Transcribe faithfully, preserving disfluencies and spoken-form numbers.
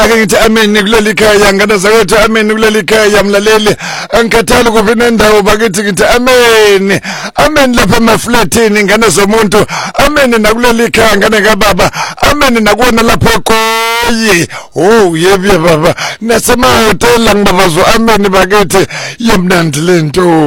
ake ngithi amen kuleli khaya ngane zakwethu amen kuleli khaya mlaleli angikhathali kuphi nendawo bakithi ngithi amen amen lapha emaflatini ngane zomuntu amen nakuleli khaya ngane kababa amen nakuona lapho qoyi oh yebo baba nasemahotela ngibabazo amen bakithi yemnandi lento